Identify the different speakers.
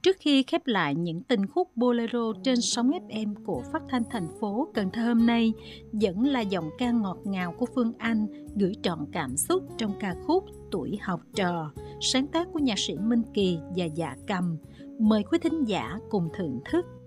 Speaker 1: Trước khi khép lại những tình khúc bolero trên sóng FM của Phát thanh thành phố Cần Thơ hôm nay, vẫn là giọng ca ngọt ngào của Phương Anh gửi trọn cảm xúc trong ca khúc Tuổi học trò, sáng tác của nhạc sĩ Minh Kỳ và Dạ Cầm. Mời quý thính giả cùng thưởng thức.